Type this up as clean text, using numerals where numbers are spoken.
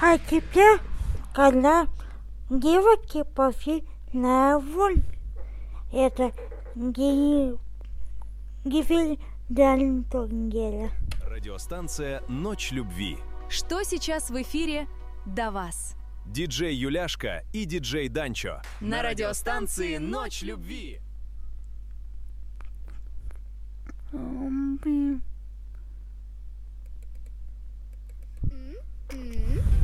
А теперь, когда девочки пошли на вон, это Гифельдантунгеля. Радиостанция «Ночь любви». Что сейчас в эфире до вас? Диджей Юляшка и диджей Данчо. На радиостанции «Ночь любви». Блин.